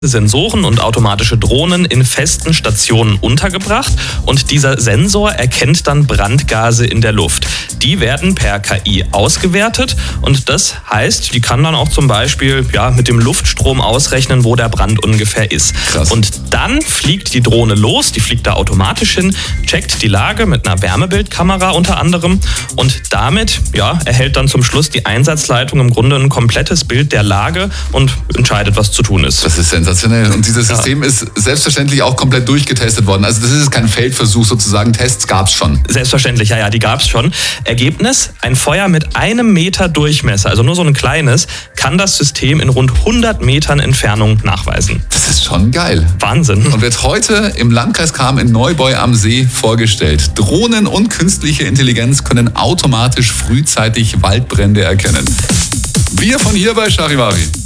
Sensoren und automatische Drohnen in festen Stationen untergebracht und dieser Sensor erkennt dann Brandgase in der Luft. Die werden per KI ausgewertet und das heißt, die kann dann auch zum Beispiel mit dem Luftstrom ausrechnen, wo der Brand ungefähr ist. Krass. Und dann fliegt die Drohne los, die fliegt da automatisch hin, checkt die Lage mit einer Wärmebildkamera unter anderem und damit erhält dann zum Schluss die Einsatzleitung im Grunde ein komplettes Bild der Lage und entscheidet, was zu tun ist. Das ist sensationell. Und dieses System ist selbstverständlich auch komplett durchgetestet worden. Also das ist kein Feldversuch sozusagen, Tests gab es schon. Selbstverständlich, ja, die gab es schon. Ergebnis, ein Feuer mit 1 Meter Durchmesser, also nur so ein kleines, kann das System in rund 100 Metern Entfernung nachweisen. Das ist schon geil. Wahnsinn. Und wird heute im Landkreis Cham in Neubeu am See vorgestellt. Drohnen und künstliche Intelligenz können automatisch frühzeitig Waldbrände erkennen. Wir von hier bei Charivari.